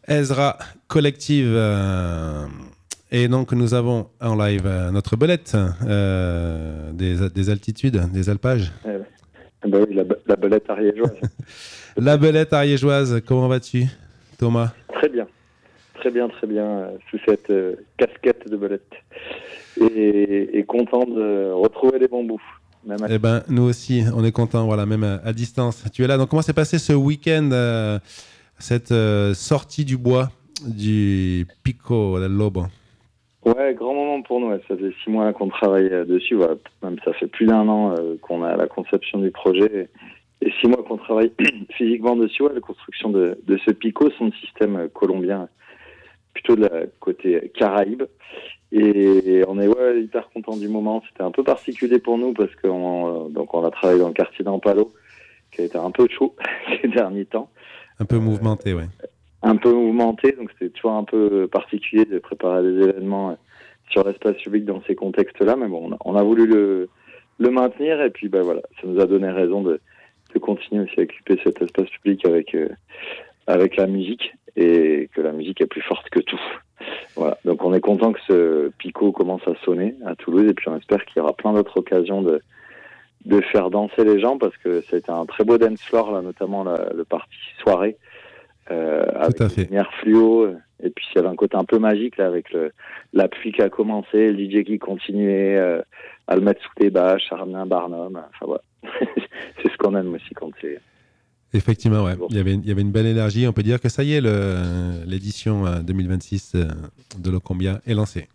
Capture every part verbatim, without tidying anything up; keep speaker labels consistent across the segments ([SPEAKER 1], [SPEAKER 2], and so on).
[SPEAKER 1] Ezra Collective. Euh, et donc, nous avons en live euh, notre belette euh, des, des altitudes, des alpages.
[SPEAKER 2] Euh, bah oui, la, la belette ariégeoise.
[SPEAKER 1] La belette ariégeoise, comment vas-tu, Thomas?
[SPEAKER 2] Très bien, très bien, très bien, euh, sous cette euh, casquette de belette. Et, et content de retrouver les bons bouts. Même à...
[SPEAKER 1] Eh ben, nous aussi, on est contents, voilà, même à, à distance. Tu es là. Donc, comment s'est passé ce week-end, euh, cette euh, sortie du bois du Pico del Lobo?
[SPEAKER 2] Ouais, grand moment pour nous. Ouais. Ça fait six mois qu'on travaille euh, dessus. Voilà. Même ça fait plus d'un an euh, qu'on a la conception du projet. Et, et six mois qu'on travaille physiquement dessus. Ouais, la construction de, de ce Pico, son système euh, colombien, plutôt de la côté Caraïbes. Et on est ouais, hyper content du moment. C'était un peu particulier pour nous parce qu'on donc on a travaillé dans le quartier d'Ampalo, qui a été un peu chaud ces derniers temps.
[SPEAKER 1] Un peu mouvementé,
[SPEAKER 2] euh,
[SPEAKER 1] ouais.
[SPEAKER 2] Un peu mouvementé, donc c'était toujours un peu particulier de préparer des événements sur l'espace public dans ces contextes-là. Mais bon, on a, on a voulu le, le maintenir et puis ben voilà, ça nous a donné raison de, de continuer aussi à occuper cet espace public avec euh, avec la musique et que la musique est plus forte que tout. Voilà, donc on est content que ce Pico commence à sonner à Toulouse et puis on espère qu'il y aura plein d'autres occasions de de faire danser les gens parce que c'était un très beau dance floor là, notamment la, le parti soirée euh, avec
[SPEAKER 1] à fait.
[SPEAKER 2] les lumières fluo et puis il y avait un côté un peu magique là avec le, la pluie qui a commencé, le D J qui continuait euh, à le mettre sous les bâches, Armin Barnum, enfin voilà, c'est ce qu'on aime aussi quand c'est.
[SPEAKER 1] Effectivement, ouais. Il y avait, il y avait une belle énergie. On peut dire que ça y est, le, l'édition deux mille vingt-six de Locombia est lancée.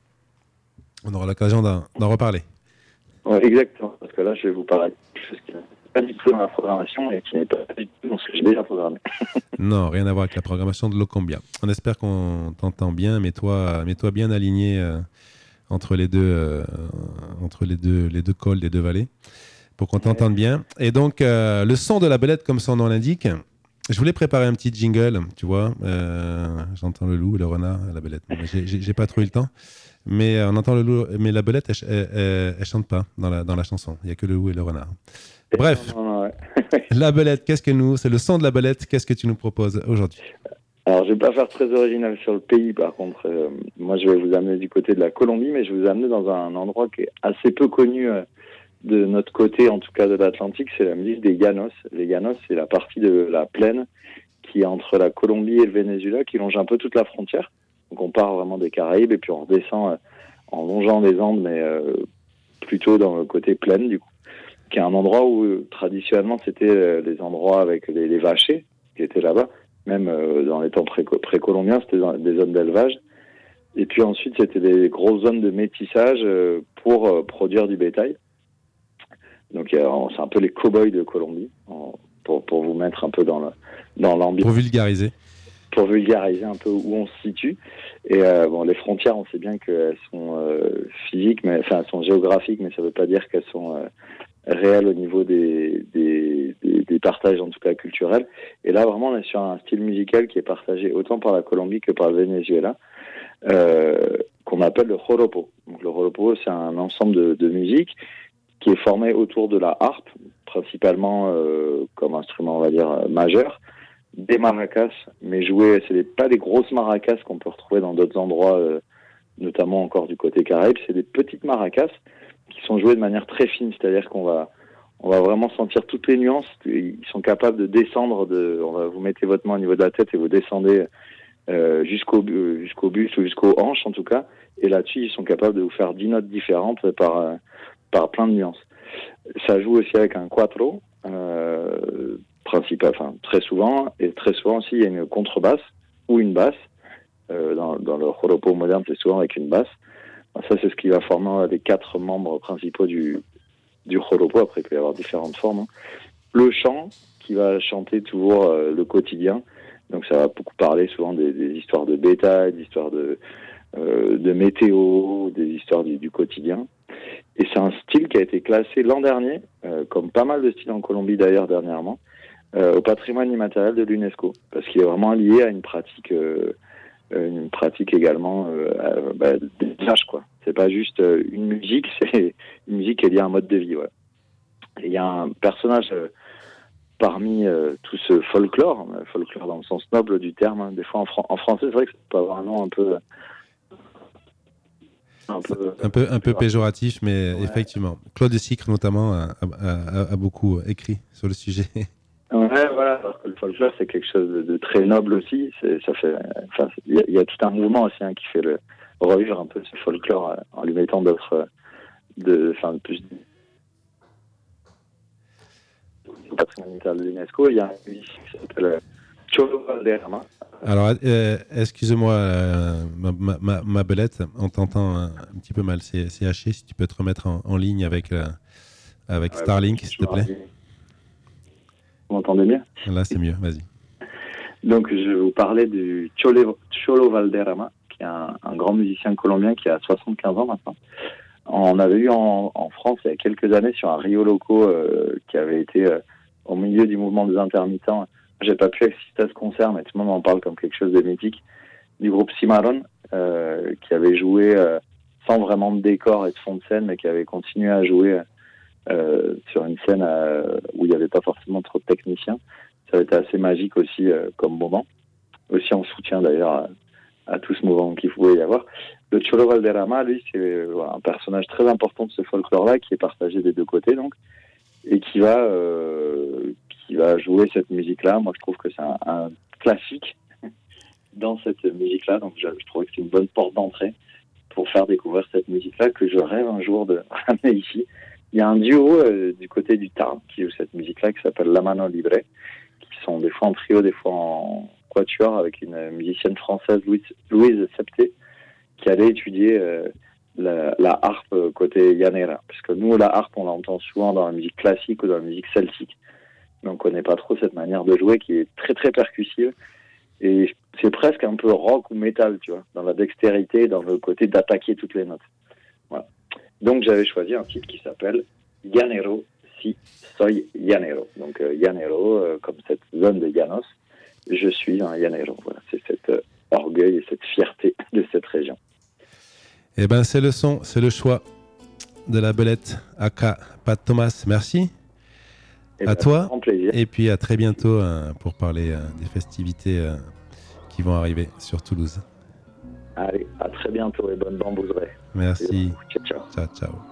[SPEAKER 1] On aura l'occasion d'en, d'en reparler.
[SPEAKER 2] Ouais, exactement, parce que là, je vais vous parler de quelque chose qui n'est pas du tout dans la programmation et qui n'est pas du tout dans ce que j'ai déjà programmé.
[SPEAKER 1] Non, rien à voir avec la programmation de Locombia. On espère qu'on t'entend bien, mets-toi, mets-toi bien aligné euh, entre les deux, euh, entre les deux, les deux cols des deux vallées, pour qu'on t'entende bien. Et donc, euh, le son de la belette, comme son nom l'indique, je voulais préparer un petit jingle, tu vois. Euh, j'entends le loup, le renard, la belette. Bon, j'ai, j'ai, j'ai pas trop eu le temps. Mais on entend le loup, mais la belette, elle, elle, elle, elle chante pas dans la, dans la chanson. Il y a que le loup et le renard. Bref,
[SPEAKER 2] non, non, ouais.
[SPEAKER 1] La belette, qu'est-ce que nous, c'est le son de la belette. Qu'est-ce que tu nous proposes aujourd'hui?
[SPEAKER 2] Alors, je vais pas faire très original sur le pays, par contre. Euh, moi, je vais vous amener du côté de la Colombie, mais je vais vous amener dans un endroit qui est assez peu connu euh, de notre côté, en tout cas de l'Atlantique. C'est la musique des Llanos. Les Llanos, c'est la partie de la plaine qui est entre la Colombie et le Venezuela, qui longe un peu toute la frontière. Donc, on part vraiment des Caraïbes et puis on redescend euh, en longeant les Andes, mais euh, plutôt dans le côté plaine, du coup, qui est un endroit où, euh, traditionnellement, c'était euh, les endroits avec les, les vachers qui étaient là-bas. Même euh, dans les temps pré- précolombiens, c'était dans des zones d'élevage. Et puis ensuite, c'était des grosses zones de métissage euh, pour euh, produire du bétail. Donc, euh, c'est un peu les cow-boys de Colombie, en, pour, pour vous mettre un peu dans, le, dans l'ambiance.
[SPEAKER 1] Pour vulgariser.
[SPEAKER 2] Pour vulgariser un peu où on se situe. Et euh, bon, les frontières, on sait bien qu'elles sont euh, physiques, mais enfin, elles sont géographiques, mais ça ne veut pas dire qu'elles sont euh, réelles au niveau des, des, des, des partages, en tout cas culturels. Et là, vraiment, on est sur un style musical qui est partagé autant par la Colombie que par le Venezuela, euh, qu'on appelle le joropo. Donc, le joropo, c'est un ensemble de, de musique qui est formé autour de la harpe, principalement euh, comme instrument, on va dire, majeur, des maracas, mais jouées, c'est des, pas des grosses maracas qu'on peut retrouver dans d'autres endroits, euh, notamment encore du côté Caraïbes, c'est des petites maracas qui sont jouées de manière très fine, c'est-à-dire qu'on va, on va vraiment sentir toutes les nuances. Ils sont capables de descendre, de, on va vous mettez votre main au niveau de la tête et vous descendez euh, jusqu'au, jusqu'au buste ou jusqu'aux hanches en tout cas, et là-dessus ils sont capables de vous faire dix notes différentes par, euh, par plein de nuances. Ça joue aussi avec un quattro, euh, principal, enfin très souvent, et très souvent aussi il y a une contrebasse ou une basse. Euh, dans, dans le joropo moderne, c'est souvent avec une basse. Ça, c'est ce qui va former les quatre membres principaux du, du joropo. Après, il peut y avoir différentes formes. Hein. Le chant, qui va chanter toujours euh, le quotidien. Donc, ça va beaucoup parler souvent des, des histoires de bétail, des histoires de, euh, de météo, des histoires du, du quotidien. Et c'est un style qui a été classé l'an dernier, euh, comme pas mal de styles en Colombie d'ailleurs dernièrement, euh, au patrimoine immatériel de l'UNESCO, parce qu'il est vraiment lié à une pratique, euh, une pratique également euh, euh, bah, d'élevage, quoi. C'est pas juste euh, une musique, c'est une musique qui est liée à un mode de vie. Ouais. Et il y a un personnage euh, parmi euh, tout ce folklore, folklore dans le sens noble du terme, hein. Des fois en, fran- en français, c'est vrai que ça peut avoir un nom un peu...
[SPEAKER 1] Un peu, un peu, un peu péjoratif, mais ouais. Effectivement. Claude Sicre, notamment, a, a, a beaucoup écrit sur le sujet.
[SPEAKER 2] Ouais, voilà. Alors que le folklore, c'est quelque chose de, de très noble aussi. C'est, ça fait, enfin, il y, y a tout un mouvement aussi hein, qui fait le revivre un peu ce folklore euh, en lui mettant d'autres, de, enfin, plus au patrimoine mondial de l'UNESCO. Il y a un musicien qui s'appelle Cholo Valderrama.
[SPEAKER 1] Alors, euh, excuse-moi, euh, ma, ma, ma belette, on t'entend un, un petit peu mal, c'est, c'est haché. Si tu peux te remettre en, en ligne avec, euh, avec ouais, Starlink, s'il te plaît.
[SPEAKER 2] Vous m'entendez bien?
[SPEAKER 1] Là, c'est mieux, vas-y.
[SPEAKER 2] Donc, je vais vous parler du Cholo, Cholo Valderrama, qui est un, un grand musicien colombien qui a soixante-quinze ans maintenant. On avait eu en, en France il y a quelques années sur un Rio Loco euh, qui avait été euh, au milieu du mouvement des intermittents. J'ai pas pu assister à ce concert, mais tout le monde en parle comme quelque chose de mythique. Du groupe Cimarron, euh, qui avait joué euh, sans vraiment de décor et de fond de scène, mais qui avait continué à jouer euh, sur une scène euh, où il n'y avait pas forcément trop de techniciens. Ça a été assez magique aussi euh, comme moment. Aussi en soutien d'ailleurs à, à tout ce mouvement qu'il pouvait y avoir. Le Cholo Valderrama, lui, c'est euh, un personnage très important de ce folklore-là, qui est partagé des deux côtés, donc, et qui va, euh, qui va jouer cette musique-là. Moi, je trouve que c'est un, un classique dans cette musique-là, donc je, je trouve que c'est une bonne porte d'entrée pour faire découvrir cette musique-là que je rêve un jour de ramener ici. Il y a un duo euh, du côté du Tarn qui joue cette musique-là qui s'appelle La Mano Libre, qui sont des fois en trio, des fois en quatuor, avec une musicienne française, Louise, Louise Septé, qui allait étudier euh, la, la harpe côté llanera. Parce que nous, la harpe, on l'entend souvent dans la musique classique ou dans la musique celtique. Mais on ne connaît pas trop cette manière de jouer qui est très très percussive. Et c'est presque un peu rock ou métal, tu vois, dans la dextérité, dans le côté d'attaquer toutes les notes. Voilà. Donc j'avais choisi un titre qui s'appelle Llanero si soy llanero. Donc euh, llanero, euh, comme cette zone de Llanos, je suis un llanero. Voilà, c'est cet euh, orgueil et cette fierté de cette région.
[SPEAKER 1] Eh ben c'est le son, c'est le choix de la belette aka Pat Thomas. Merci.
[SPEAKER 2] Et
[SPEAKER 1] à
[SPEAKER 2] ben,
[SPEAKER 1] toi.
[SPEAKER 2] Grand plaisir.
[SPEAKER 1] Et puis à très bientôt euh, pour parler euh, des festivités euh, qui vont arriver sur Toulouse.
[SPEAKER 2] Allez, à très bientôt et bonne bambouserie.
[SPEAKER 1] Merci.
[SPEAKER 2] Ciao, ciao.
[SPEAKER 1] Ciao, ciao.